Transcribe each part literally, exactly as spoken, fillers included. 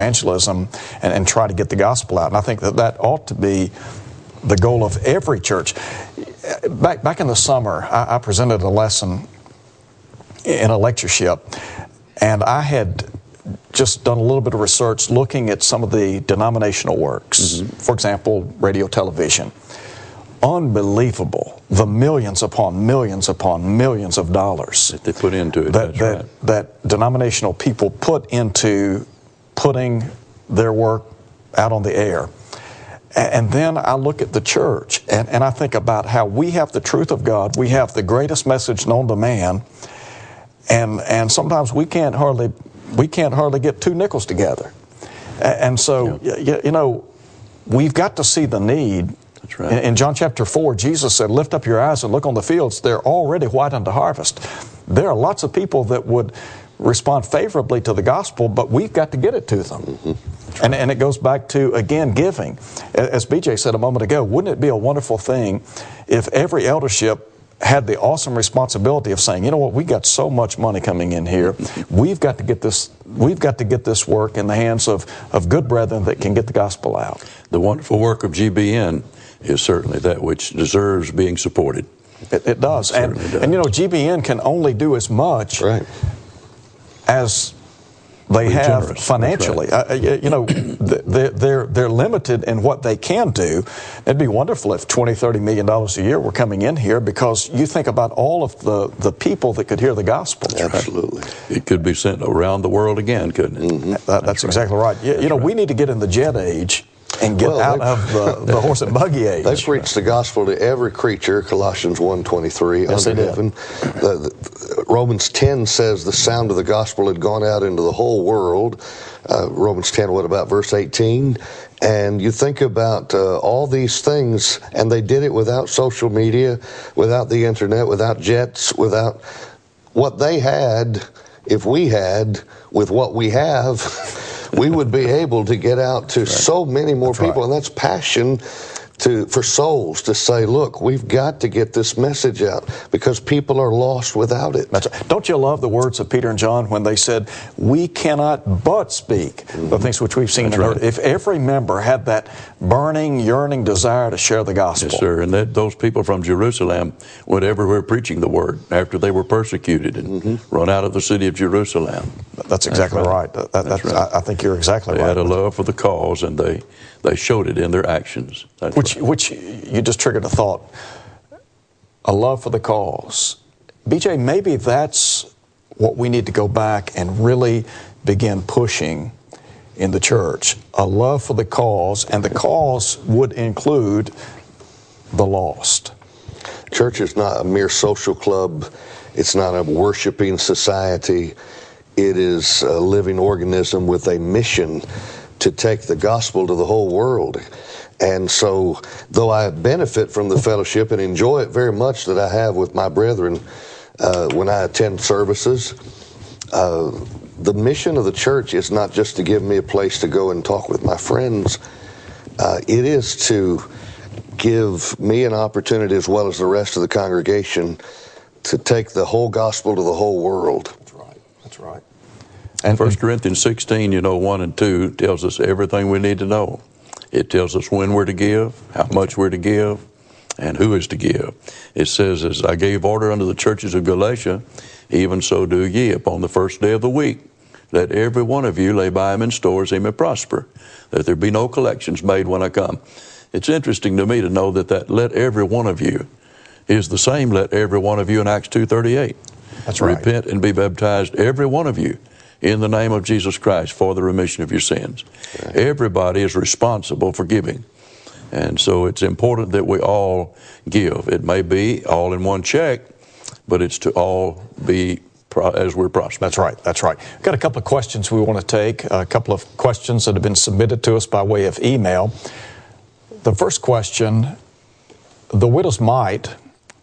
evangelism and, and try to get the gospel out. And I think that that ought to be the goal of every church. Back, back in the summer, I, I presented a lesson in a lectureship, and I had just done a little bit of research looking at some of the denominational works. Mm-hmm. For example, radio, television. Unbelievable, the millions upon millions upon millions of dollars that they put into it. That, that's that, right. that denominational people put into putting their work out on the air. And then I look at the church, and, and I think about how we have the truth of God. We have the greatest message known to man, and and sometimes we can't hardly we can't hardly get two nickels together. And so, yeah. you, you know, we've got to see the need. That's right. In, in John chapter four, Jesus said, "Lift up your eyes and look on the fields; they're already white unto harvest." There are lots of people that would respond favorably to the gospel, but we've got to get it to them. Mm-hmm. And, and it goes back to, again, giving. As B J said a moment ago, wouldn't it be a wonderful thing if every eldership had the awesome responsibility of saying, you know what, we got so much money coming in here, we've got to get this we've got to get this work in the hands of, of good brethren that can get the gospel out. The wonderful work of G B N is certainly that which deserves being supported. It, it does. It and, does. and, you know, G B N can only do as much right. as they Be have generous. financially. Right. Uh, you know, they're, they're, they're limited in what they can do. It'd be wonderful if twenty, thirty million dollars a year were coming in here, because you think about all of the, the people that could hear the gospel. Absolutely. It could be sent around the world again, couldn't it? Mm-hmm. That, that's, that's exactly right. right. You, you know, right. we need to get in the jet age and get well, out of the, the horse and buggy age. They preached the gospel to every creature, Colossians one twenty-three, yes, under heaven. The, the, Romans ten says the sound of the gospel had gone out into the whole world. Uh, Romans ten, what about verse eighteen? And you think about uh, all these things, and they did it without social media, without the internet, without jets, without what they had. If we had with what we have, we would be able to get out to right. so many more that's people, right. and that's passion to for souls to say, look, we've got to get this message out because people are lost without it. That's right. Don't you love the words of Peter and John when they said, we cannot but speak mm-hmm. the things which we've seen that's and heard. Right. If every member had that burning, yearning desire to share the gospel. Yes, sir. And that those people from Jerusalem went everywhere preaching the word after they were persecuted and mm-hmm. run out of the city of Jerusalem. That's exactly that's right. right. That, that's that's, right. I, I think you're exactly they right. They had a love for the cause, and they, they showed it in their actions. That's which, right. which you just triggered a thought. A love for the cause. B J, maybe that's what we need to go back and really begin pushing in the church. A love for the cause, and the cause would include the lost. Church is not a mere social club. It's not a worshiping society. It is a living organism with a mission to take the gospel to the whole world. And so, though I benefit from the fellowship and enjoy it very much that I have with my brethren uh, when I attend services, uh, the mission of the church is not just to give me a place to go and talk with my friends. Uh, it is to give me an opportunity, as well as the rest of the congregation, to take the whole gospel to the whole world. That's right. That's right. And First Corinthians sixteen, you know, one and two tells us everything we need to know. It tells us when we're to give, how much we're to give, and who is to give. It says, as I gave order unto the churches of Galatia, even so do ye upon the first day of the week. Let every one of you lay by him in stores, he may prosper, that there be no collections made when I come. It's interesting to me to know that that let every one of you is the same let every one of you in Acts two thirty-eight. That's right. Repent and be baptized, every one of you, in the name of Jesus Christ for the remission of your sins. Right. Everybody is responsible for giving. And so it's important that we all give. It may be all in one check, but it's to all be pro- as we're prospering. That's right. That's right. We've got a couple of questions we want to take, a couple of questions that have been submitted to us by way of email. The first question, the widow's mite,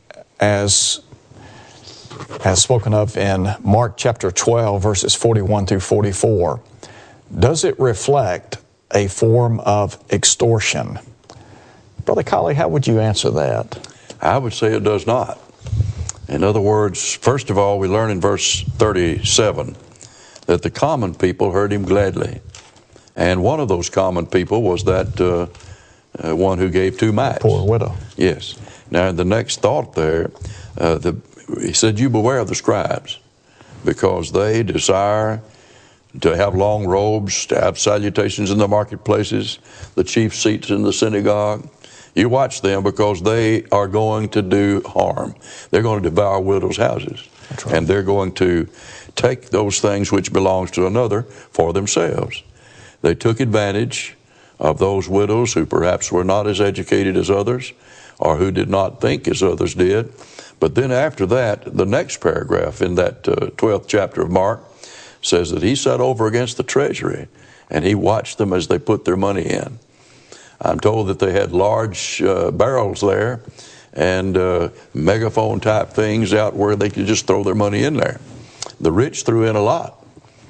as as spoken of in Mark chapter twelve, verses forty-one through forty-four, does it reflect a form of extortion? Brother Colley, how would you answer that? I would say it does not. In other words, first of all, we learn in verse thirty-seven that the common people heard him gladly And one of those common people was that uh, uh, one who gave two mites. Poor widow. Yes. Now, the next thought there, uh, the, he said, you beware of the scribes, because they desire to have long robes, to have salutations in the marketplaces, the chief seats in the synagogue. You watch them, because they are going to do harm. They're going to devour widows' houses. That's right. And they're going to take those things which belongs to another for themselves. They took advantage of those widows who perhaps were not as educated as others, or who did not think as others did. But then after that, the next paragraph in that uh, twelfth chapter of Mark says that he sat over against the treasury and he watched them as they put their money in. I'm told that they had large uh, barrels there and uh, megaphone type things out where they could just throw their money in there. The rich threw in a lot,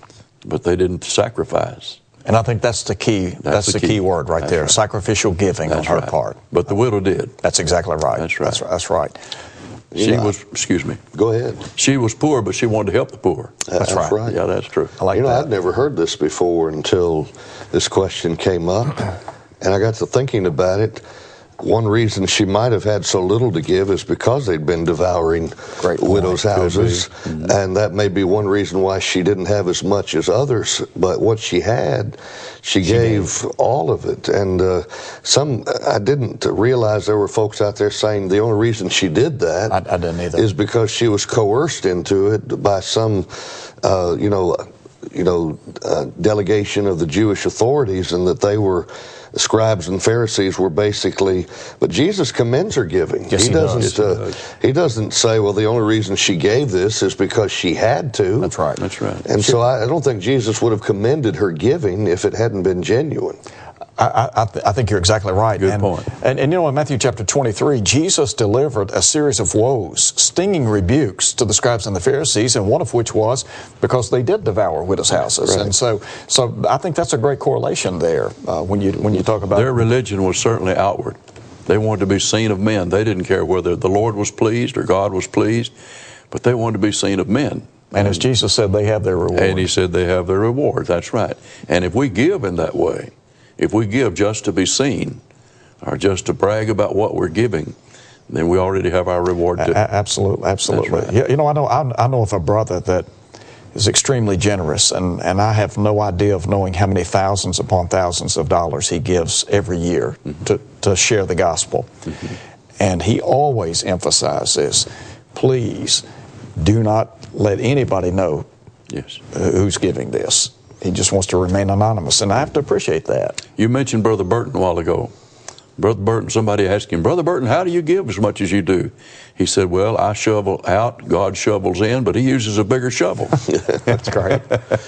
but they didn't sacrifice. And I think that's the key. That's, that's the, the key. key word right that's there. Right. Sacrificial giving that's on her right. part. But the widow did. That's exactly right. That's right. That's, that's right. She you know, was, excuse me. Go ahead. She was poor, but she wanted to help the poor. That's, that's right. right. Yeah, that's true. I like you know, that. I'd never heard this before until this question came up, and I got to thinking about it. One reason she might have had so little to give is because they'd been devouring Great widows' point. houses, Mm-hmm. and that may be one reason why she didn't have as much as others. But what she had, she, she gave did. all of it. And uh, some, I didn't realize there were folks out there saying the only reason she did that I, I didn't either. is because she was coerced into it by some, uh, you know, you know, uh, delegation of the Jewish authorities, and that they were. The scribes and Pharisees were basically, but Jesus commends her giving. Yes, he, he doesn't. does. Uh, Yes, he does. he doesn't say, "Well, the only reason she gave this is because she had to." That's right. That's right. And so I, I don't think Jesus would have commended her giving if it hadn't been genuine. I, I, th- I think you're exactly right. Good and, point. And, and you know, in Matthew chapter twenty-three, Jesus delivered a series of woes, stinging rebukes to the scribes and the Pharisees, and one of which was because they did devour widows' houses. Right. And so, so I think that's a great correlation there uh, when you when you talk about Their religion was certainly outward. They wanted to be seen of men. They didn't care whether the Lord was pleased or God was pleased, but they wanted to be seen of men. And as Jesus said, they have their reward. And he said they have their reward. That's right. And if we give in that way, if we give just to be seen or just to brag about what we're giving, then we already have our reward too. A- absolutely, absolutely. That's right. Yeah, you know, I know, I, I know of a brother that is extremely generous, and, and I have no idea of knowing how many thousands upon thousands of dollars he gives every year mm-hmm. to, to share the gospel. Mm-hmm. And he always emphasizes, please do not let anybody know yes. who's giving this. He just wants to remain anonymous, and I have to appreciate that. You mentioned Brother Burton a while ago. Brother Burton, somebody asked him, Brother Burton, how do you give as much as you do? He said, well, I shovel out, God shovels in, but he uses a bigger shovel. That's great.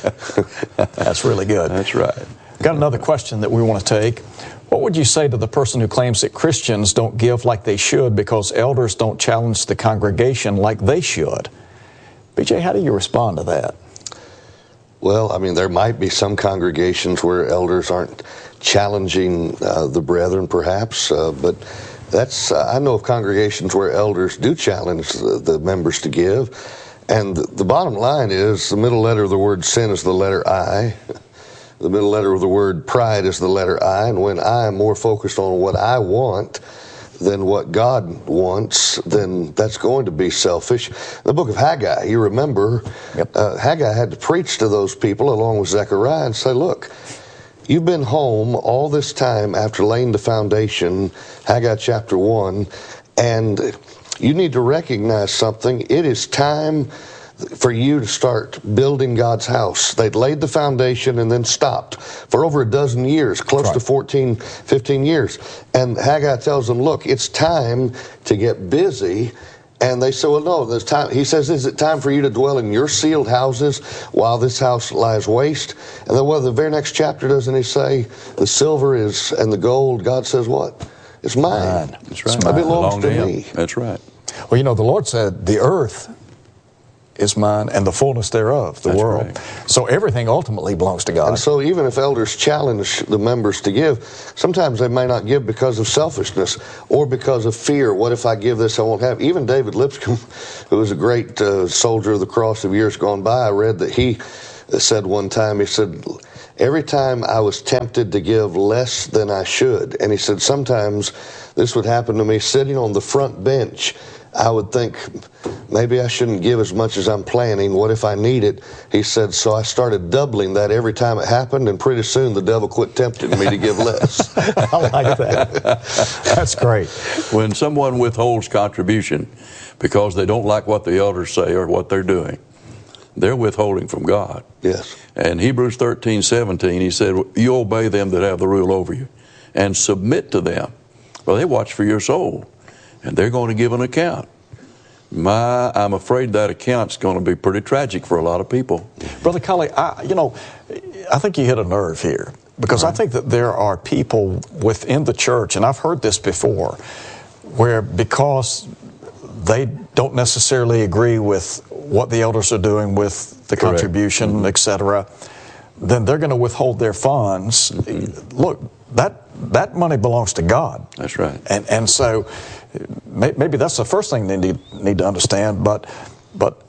That's really good. That's right. Got another question that we want to take. What would you say to the person who claims that Christians don't give like they should because elders don't challenge the congregation like they should? B J, how do you respond to that? Well, I mean, there might be some congregations where elders aren't challenging uh, the brethren, perhaps, uh, but that's, uh, I know of congregations where elders do challenge the, the members to give. And the, the bottom line is the middle letter of the word sin is the letter I. The middle letter of the word pride is the letter I. And when I am more focused on what I want than what God wants, then that's going to be selfish. The book of Haggai, you remember, yep. uh, Haggai had to preach to those people along with Zechariah and say, look, you've been home all this time after laying the foundation, Haggai chapter one, and you need to recognize something. It is time for you to start building God's house. They'd laid the foundation and then stopped for over a dozen years, close right. to fourteen, fifteen years. And Haggai tells them, look, it's time to get busy. And they say, well, no, there's time. He says, is it time for you to dwell in your sealed houses while this house lies waste? And then, well, the very next chapter, doesn't he say, the silver is and the gold, God says what? It's mine. mine. That's right. It belongs to to me. That's right. Well, you know, the Lord said, the earth is mine and the fullness thereof, the That's world. right. So everything ultimately belongs to God. And so even if elders challenge the members to give, sometimes they may not give because of selfishness or because of fear. What if I give this, I won't have? Even David Lipscomb, who was a great uh, soldier of the cross of years gone by, I read that he said one time, he said, every time I was tempted to give less than I should. And he said, sometimes this would happen to me sitting on the front bench. I would think, maybe I shouldn't give as much as I'm planning. What if I need it? He said, so I started doubling that every time it happened, and pretty soon the devil quit tempting me to give less. I like that. That's great. When someone withholds contribution because they don't like what the elders say or what they're doing, they're withholding from God. Yes. And Hebrews thirteen seventeen, he said, you obey them that have the rule over you and submit to them. Well, they watch for your soul, and they're going to give an account. My, I'm afraid that account's going to be pretty tragic for a lot of people. Brother Colley, I, you know, I think you hit a nerve here, because right. I think that there are people within the church, and I've heard this before, where because they don't necessarily agree with what the elders are doing with the Correct. Contribution, mm-hmm. et cetera, then they're going to withhold their funds. Mm-hmm. Look, that that money belongs to God. That's right. And and so maybe that's the first thing they need need to understand. But but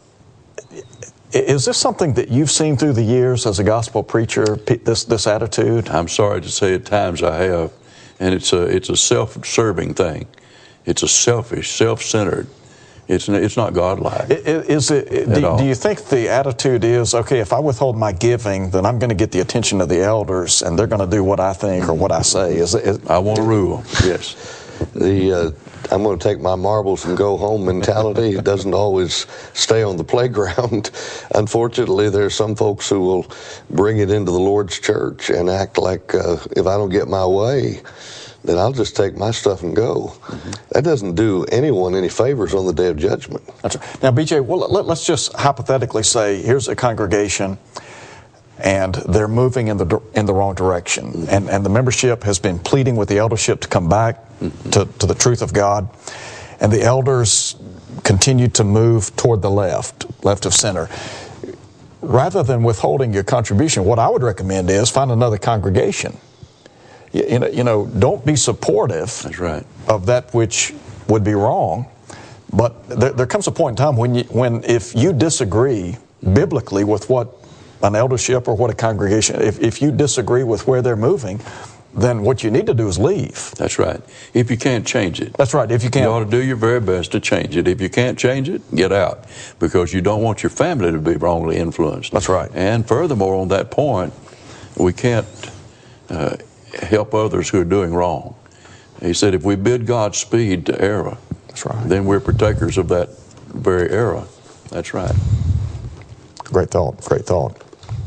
is this something that you've seen through the years as a gospel preacher? This this attitude? I'm sorry to say, at times I have, and it's a it's a self-serving thing. It's a selfish, self-centered. It's it's not godlike. Is it? Do, do you think the attitude is, okay, if I withhold my giving, then I'm going to get the attention of the elders, and they're going to do what I think or what I say? Is it? Is, I want to rule. Yes. The uh, I'm going to take my marbles and go home mentality doesn't always stay on the playground. Unfortunately, there are some folks who will bring it into the Lord's church and act like uh, if I don't get my way, then I'll just take my stuff and go. Mm-hmm. That doesn't do anyone any favors on the day of judgment. That's right. Now, B J, well, let, let's just hypothetically say here's a congregation, and they're moving in the in the wrong direction, mm-hmm. and and the membership has been pleading with the eldership to come back mm-hmm. to, to the truth of God, and the elders continue to move toward the left, left of center. Rather than withholding your contribution, what I would recommend is find another congregation. You know, you know, don't be supportive That's right. of that which would be wrong. But there, there comes a point in time when, you, when if you disagree biblically with what an eldership or what a congregation, if, if you disagree with where they're moving, then what you need to do is leave. That's right. If you can't change it. That's right. If you can't. You ought to do your very best to change it. If you can't change it, get out, because you don't want your family to be wrongly influenced. That's right. And furthermore, on that point, we can't uh, help others who are doing wrong. He said, if we bid God speed to error, that's right. then we're partakers of that very error. That's right. Great thought. Great thought.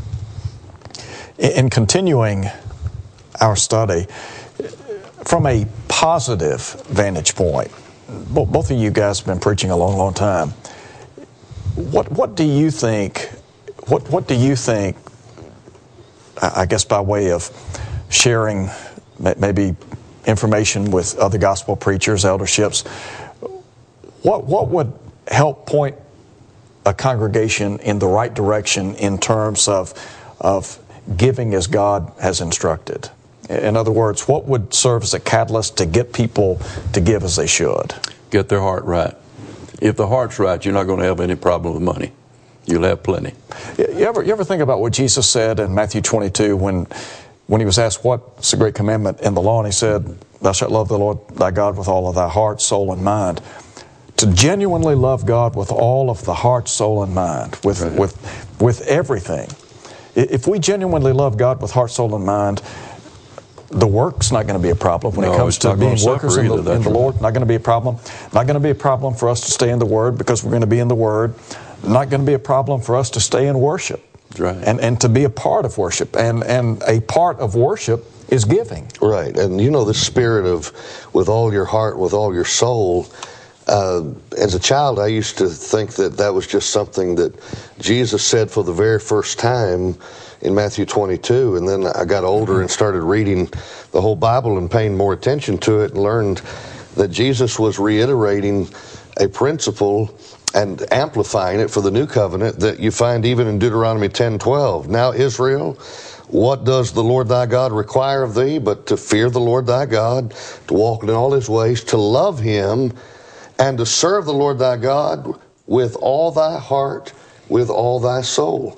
In continuing our study, from a positive vantage point, both of you guys have been preaching a long, long time. What what do you think? What what do you think? I guess by way of sharing maybe information with other gospel preachers, elderships, what what would help point a congregation in the right direction in terms of of giving as God has instructed? In other words, what would serve as a catalyst to get people to give as they should? Get their heart right. If the heart's right, you're not going to have any problem with money. You'll have plenty. You ever you ever think about what Jesus said in Matthew twenty-two when when he was asked what's the great commandment in the law, and he said, thou shalt love the Lord thy God with all of thy heart, soul, and mind. To genuinely love God with all of the heart, soul, and mind, with right. with with everything. If we genuinely love God with heart, soul, and mind, the work's not going to be a problem when no, it comes to being workers in the, in the right. Lord. Not going to be a problem. Not going to be a problem for us to stay in the Word because we're going to be in the Word. Not going to be a problem for us to stay in worship. Right. And and to be a part of worship. And and a part of worship is giving. Right. And you know, the spirit of with all your heart, with all your soul. Uh, as a child, I used to think that that was just something that Jesus said for the very first time in Matthew twenty-two. And then I got older and started reading the whole Bible and paying more attention to it and learned that Jesus was reiterating a principle and amplifying it for the new covenant that you find even in Deuteronomy ten twelve. Now, Israel, what does the Lord thy God require of thee but to fear the Lord thy God, to walk in all his ways, to love him, and to serve the Lord thy God with all thy heart, with all thy soul.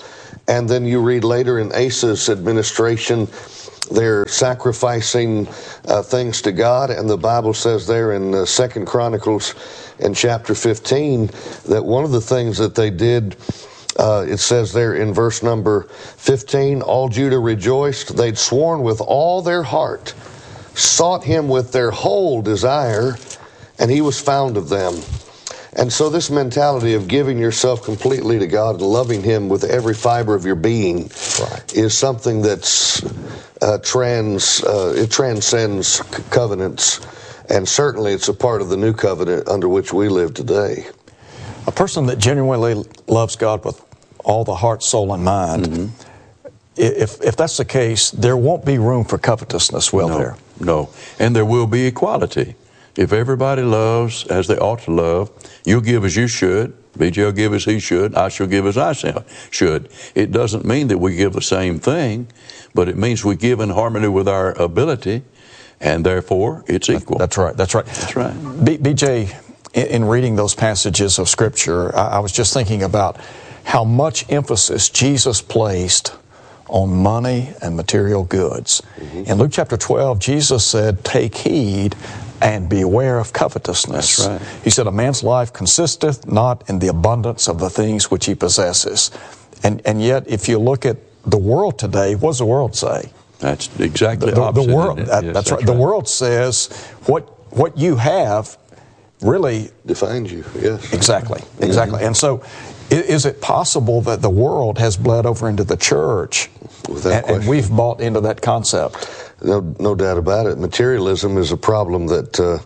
And then you read later in Asa's administration, they're sacrificing uh, things to God, and the Bible says there in uh, Second Chronicles in chapter fifteen that one of the things that they did, uh, it says there in verse number fifteen, all Judah rejoiced. They'd sworn with all their heart, sought him with their whole desire, and he was found of them. And so this mentality of giving yourself completely to God and loving him with every fiber of your being right. is something that's uh, trans uh, it transcends covenants, and certainly it's a part of the new covenant under which we live today. A person that genuinely loves God with all the heart, soul, and mind, mm-hmm. if if that's the case, there won't be room for covetousness, will no, there? No, and there will be equality. If everybody loves as they ought to love, you'll give as you should, B J will give as he should, I shall give as I should. It doesn't mean that we give the same thing, but it means we give in harmony with our ability, and therefore it's equal. That's right, that's right. That's right. B- BJ, in, in reading those passages of Scripture, I, I was just thinking about how much emphasis Jesus placed on money and material goods. Mm-hmm. In Luke chapter twelve, Jesus said, take heed and beware of covetousness. That's right. He said, a man's life consisteth not in the abundance of the things which he possesses. And and yet, if you look at the world today, what does the world say? That's exactly the, the, opposite, the world. isn't it? That, Yes, that's, that's right. right. The world says what what you have really defines you. Yes. Exactly. Exactly. Mm-hmm. And so, is it possible that the world has bled over into the church, Without and, and we've bought into that concept? No, no doubt about it. Materialism is a problem that uh,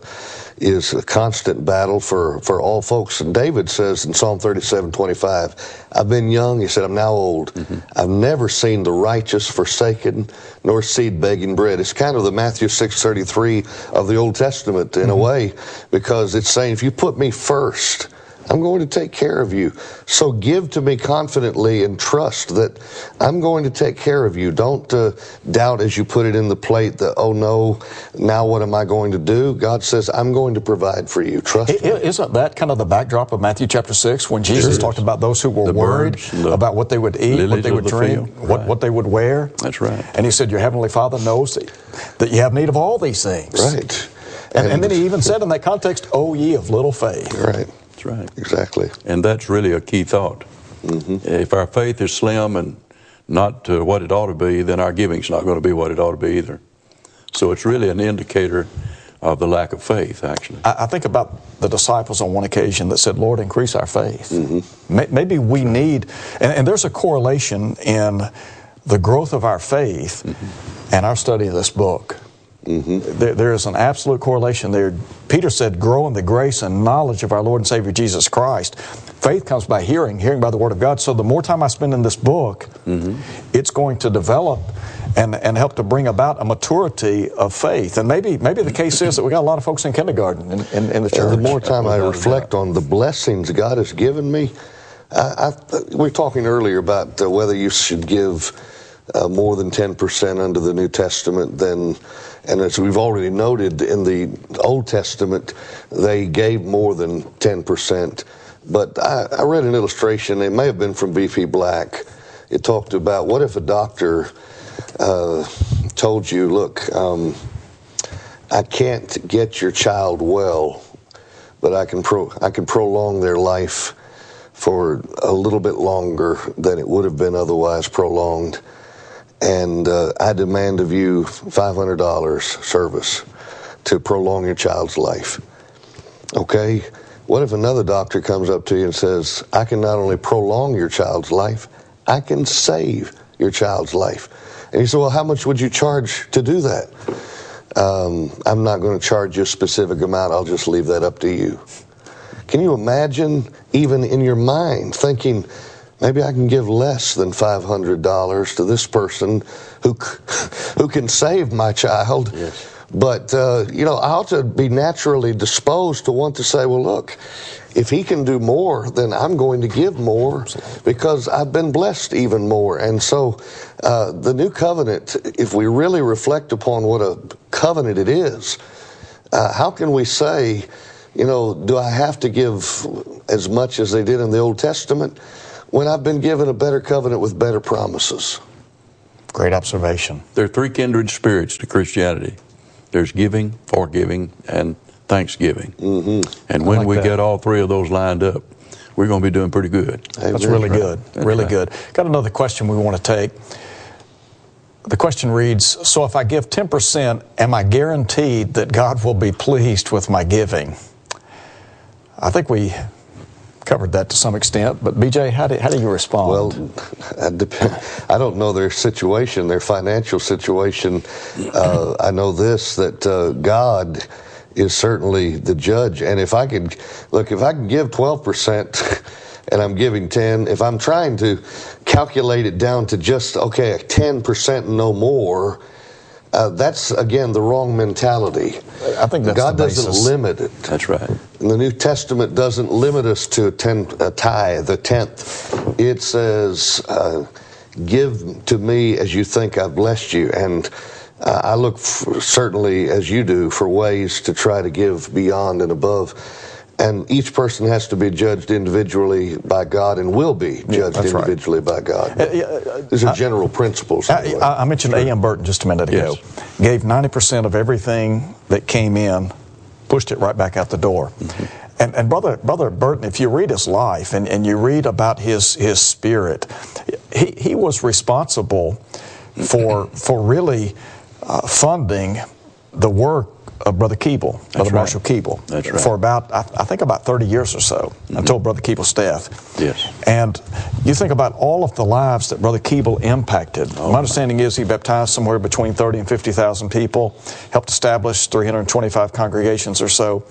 is a constant battle for, for all folks. And David says in Psalm thirty-seven twenty-five, I've been young, he said, I'm now old. Mm-hmm. I've never seen the righteous forsaken, nor seed begging bread. It's kind of the Matthew six thirty-three of the Old Testament in mm-hmm. a way, because it's saying, if you put me first, I'm going to take care of you. So give to me confidently and trust that I'm going to take care of you. Don't uh, doubt as you put it in the plate that, oh no, now what am I going to do? God says, I'm going to provide for you. Trust it, me. Isn't that kind of the backdrop of Matthew chapter six when Jesus sure talked about those who were the worried birds, the about what they would eat, what they would the drink, field. what, Right. what they would wear? That's right. And he said, your heavenly Father knows that, that you have need of all these things. Right. And, and, and then he even said in that context, oh ye of little faith. Right. That's right. Exactly. And that's really a key thought. Mm-hmm. If our faith is slim and not uh, what it ought to be, then our giving's not going to be what it ought to be either. So it's really an indicator of the lack of faith, actually. I, I think about the disciples on one occasion that said, Lord, increase our faith. Mm-hmm. May, maybe we need, and, and there's a correlation in the growth of our faith mm-hmm. and our study of this book. Mm-hmm. There, there is an absolute correlation there. Peter said, grow in the grace and knowledge of our Lord and Savior Jesus Christ. Faith comes by hearing, hearing by the Word of God. So the more time I spend in this book, mm-hmm. it's going to develop and, and help to bring about a maturity of faith. And maybe maybe the case is that we got a lot of folks in kindergarten in, in, in the church. And the more time I reflect on the blessings God has given me, I, I, we were talking earlier about uh, whether you should give uh, more than ten percent under the New Testament than... And as we've already noted, in the Old Testament, they gave more than ten percent. But I, I read an illustration, it may have been from B P Black. It talked about, what if a doctor uh, told you, look, um, I can't get your child well, but I can pro- I can prolong their life for a little bit longer than it would have been otherwise prolonged. And uh, I demand of you five hundred dollars service to prolong your child's life. Okay? What if another doctor comes up to you and says, I can not only prolong your child's life, I can save your child's life. And you say, well, how much would you charge to do that? Um, I'm not going to charge you a specific amount. I'll just leave that up to you. Can you imagine, even in your mind, thinking, maybe I can give less than five hundred dollars to this person who who can save my child. Yes. But, uh, you know, I ought to be naturally disposed to want to say, well, look, if he can do more, then I'm going to give more because I've been blessed even more. And so uh, the new covenant, if we really reflect upon what a covenant it is, uh, how can we say, you know, do I have to give as much as they did in the Old Testament? when I've been given a better covenant with better promises? Great observation. There are three kindred spirits to Christianity. There's giving, forgiving, and thanksgiving. Mm-hmm. And when like we that. get all three of those lined up, we're going to be doing pretty good. That's Amen. really Right. good. That's really right. good. Got another question we want to take. The question reads, so if I give ten percent, am I guaranteed that God will be pleased with my giving? I think we covered that to some extent, but B J, how do, how do you respond? Well, I, depend, I don't know their situation, their financial situation. Uh, I know this, that uh, God is certainly the judge. And if I could, look, if I can give twelve percent and I'm giving ten, if I'm trying to calculate it down to just, okay, ten percent and no more, uh, that's, again, the wrong mentality. I think that's God the doesn't basis. limit it. That's right. And the New Testament doesn't limit us to a, ten, a tithe, the tenth. It says, uh, give to me as you think I've blessed you. And uh, I look for, certainly, as you do, for ways to try to give beyond and above. And each person has to be judged individually by God and will be judged that's right. individually by God. Uh, yeah, uh, These are general principles. I, anyway. I I mentioned A M Burton just a minute ago. Yes. Gave ninety percent of everything that came in, pushed it right back out the door. Mm-hmm. And, and brother, brother Burton, if you read his life and, and you read about his his spirit, he, he was responsible for for really uh, funding the work of Brother Keeble, Brother right. Marshall Keeble, That's right. for about, I, I think about thirty years or so, Mm-hmm. until Brother Keeble's death. Yes. And you think about all of the lives that Brother Keeble impacted. Oh, my understanding is he baptized somewhere between thirty and fifty thousand people, helped establish three hundred twenty-five congregations or so.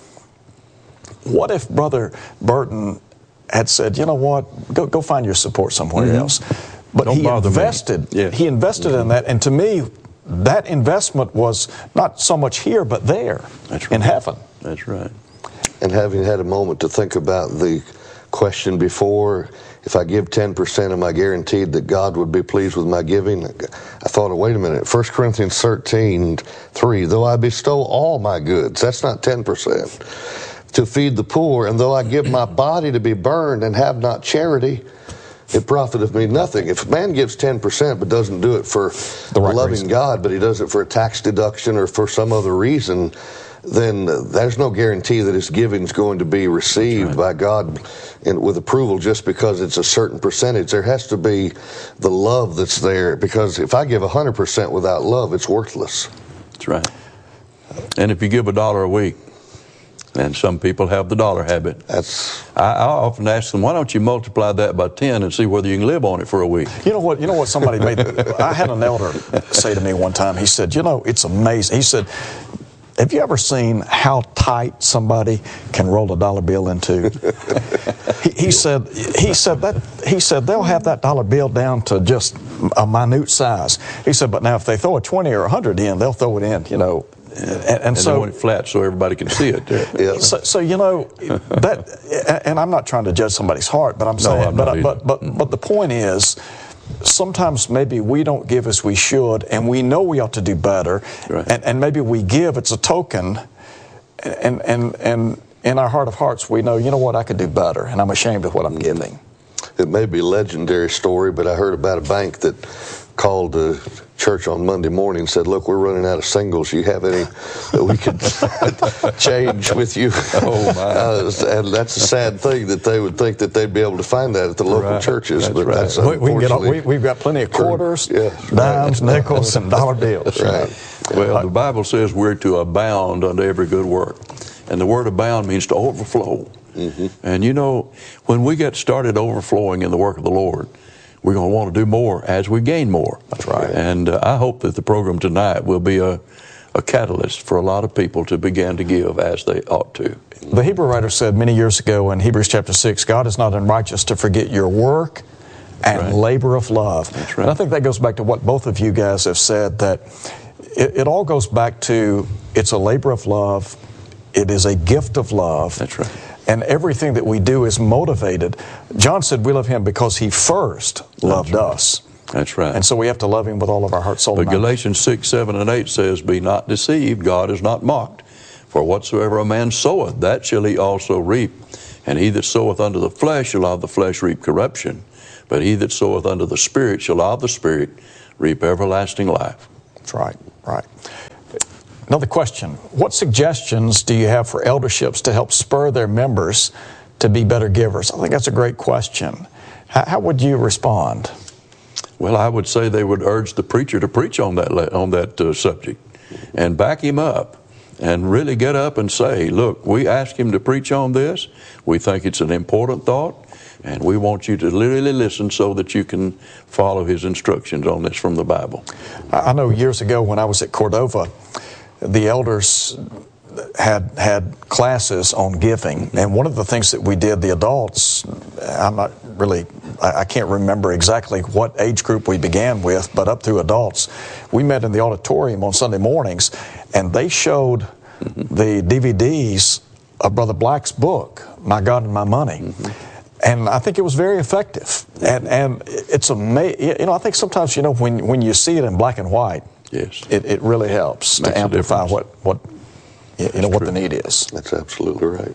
What if Brother Burton had said, you know what, go go find your support somewhere Mm-hmm. else? But Don't he bother me. invested. Yes. He invested in that, and to me, that investment was not so much here, but there, That's in right. heaven. That's right. And having had a moment to think about the question before, if I give ten percent, am I guaranteed that God would be pleased with my giving? I thought, wait a minute, First Corinthians thirteen, three, though I bestow all my goods, that's not ten percent, to feed the poor, and though I give my body to be burned and have not charity, it profiteth me nothing. If a man gives ten percent but doesn't do it for The right loving reason. God, but he does it for a tax deduction or for some other reason, then uh, there's no guarantee that his giving is going to be received by God in, with approval just because it's a certain percentage. There has to be the love that's there, because if I give one hundred percent without love, it's worthless. That's right. And if you give a dollar a week, and some people have the dollar habit, That's I, I often ask them, why don't you multiply that by ten and see whether you can live on it for a week? You know what? You know what? Somebody made. I had an elder say to me one time. He said, "You know, it's amazing." He said, "Have you ever seen how tight somebody can roll a dollar bill into?" he, he said. He said that. He said they'll have that dollar bill down to just a minute size. He said, but now if they throw a twenty or a hundred in, they'll throw it in. You know. And, and, And so, they want it flat so everybody can see it. yeah. so, so you know that, and I'm not trying to judge somebody's heart, but I'm saying, I'm but, not but but but the point is, sometimes maybe we don't give as we should, and we know we ought to do better, Right. and, and maybe we give, it's a token, and and and in our heart of hearts we know, you know what, I could do better, and I'm ashamed of what I'm giving. It may be a legendary story, but I heard about a bank that called the church on Monday morning and said, look, we're running out of singles. You have any that we could change with you? Oh, my. Uh, and that's a sad thing that they would think that they'd be able to find that at the local Right. churches. That's but right. that's We, we can get all, we, unfortunately we've got plenty of true. quarters, Yeah, dimes, right. nickels, and dollar bills. Right. Well, the Bible says we're to abound unto every good work. And the word abound means to overflow. Mm-hmm. And you know, when we get started overflowing in the work of the Lord, we're going to want to do more as we gain more. That's right. And uh, I hope that the program tonight will be a, a catalyst for a lot of people to begin to give as they ought to. The Hebrew writer said many years ago in Hebrews chapter six, God is not unrighteous to forget your work and Right. labor of love. That's right. And I think that goes back to what both of you guys have said, that it, it all goes back to it's a labor of love, it is a gift of love. That's right. And everything that we do is motivated. John said we love him because he first loved right. us. That's right. And so we have to love him with all of our heart, soul, But and mind. Galatians six, seven, and eight says, be not deceived, God is not mocked. For whatsoever a man soweth, that shall he also reap. And he that soweth unto the flesh shall of the flesh reap corruption. But he that soweth unto the Spirit shall of the Spirit reap everlasting life. That's right, right. Another question. What suggestions do you have for elderships to help spur their members to be better givers? I think that's a great question. How, how would you respond? Well, I would say they would urge the preacher to preach on that on that uh, subject and back him up and really get up and say, look, we asked him to preach on this. We think it's an important thought, and we want you to literally listen so that you can follow his instructions on this from the Bible. I know years ago when I was at Cordova, the elders had had classes on giving, and one of the things that we did, the adults, I'm not really, I can't remember exactly what age group we began with, but up through adults, we met in the auditorium on Sunday mornings, and they showed mm-hmm. the D V Ds of Brother Black's book, My God and My Money. Mm-hmm. And I think it was very effective. Mm-hmm. And and it's amazing. You know, I think sometimes, you know, when, when you see it in black and white, yes, it, it really helps Makes to amplify what, what you That's know what true. the need is. That's absolutely right.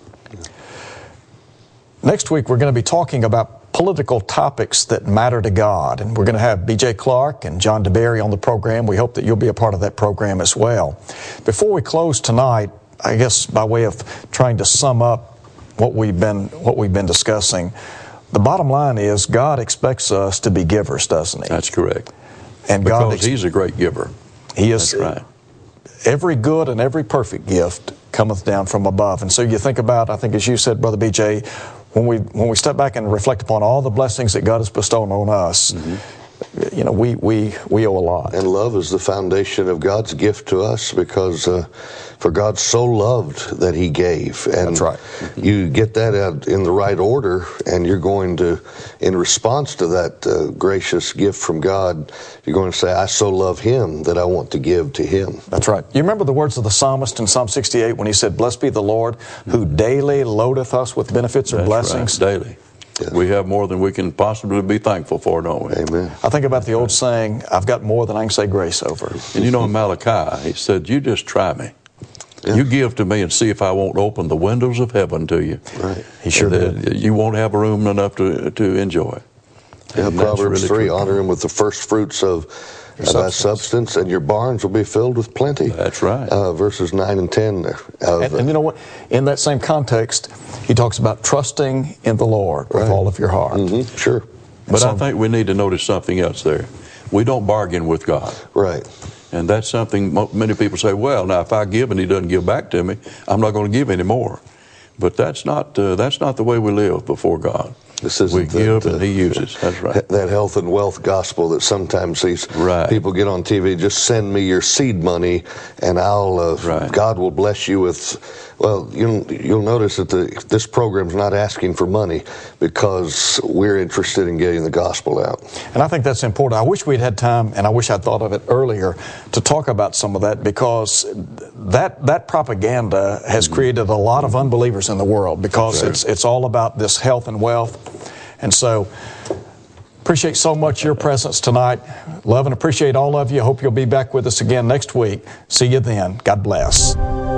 Next week, we're going to be talking about political topics that matter to God. And we're going to have B J Clark and John DeBerry on the program. We hope that you'll be a part of that program as well. Before we close tonight, I guess by way of trying to sum up what we've been what we've been discussing, the bottom line is God expects us to be givers, doesn't he? That's correct. And because God ex- he's a great giver. He is. That's right. Every good and every perfect gift cometh down from above. And so you think about, I think as you said, Brother B J, when we when we step back and reflect upon all the blessings that God has bestowed on us, mm-hmm. you know, we, we, we owe a lot. And love is the foundation of God's gift to us, because uh, for God so loved that he gave. And That's right. You get that out in the right order, and you're going to, in response to that uh, gracious gift from God, you're going to say, I so love him that I want to give to him. That's right. You remember the words of the psalmist in Psalm sixty-eight when he said, blessed be the Lord who daily loadeth us with benefits or That's blessings. Right. Daily. Yes. We have more than we can possibly be thankful for, don't we? Amen. I think about the old saying, I've got more than I can say grace over. And you know, in Malachi, he said, you just try me. Yeah. You give to me and see if I won't open the windows of heaven to you. Right. He sure and did. You won't have room enough to to enjoy. Yeah, And Proverbs really three, true. honor him with the first fruits of Your uh, thy substance. substance, and your barns will be filled with plenty. That's right. Uh, verses nine and ten there. Of, And, and you know what? In that same context, he talks about trusting in the Lord with Right. all of your heart. mm-hmm, sure. But So- I think we need to notice something else there. We don't bargain with God. Right. And that's something mo- many people say, well, now if I give and he doesn't give back to me, I'm not going to give any more. But that's not uh, that's not the way we live before God. This isn't we give that, uh, and he uses. That's right. That health and wealth gospel that sometimes these Right. people get on T V, just send me your seed money and I'll, uh, Right. God will bless you with, well, you'll, you'll notice that the, this program's not asking for money, because we're interested in getting the gospel out. And I think that's important. I wish we'd had time, and I wish I'd thought of it earlier, to talk about some of that, because that that propaganda has created a lot of unbelievers in the world, because Right. it's it's all about this health and wealth. And so, appreciate so much your presence tonight. Love and appreciate all of you. Hope you'll be back with us again next week. See you then. God bless.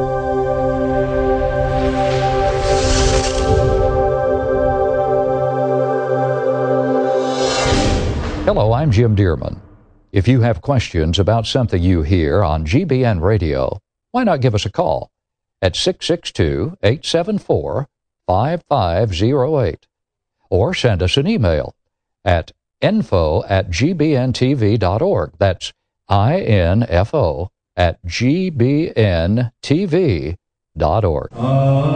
Hello, I'm Jim Dearman. If you have questions about something you hear on G B N Radio, why not give us a call at six six two, eight seven four, five five zero eight or send us an email at info at g b n t v dot org. That's I N F O at g b n t v dot org.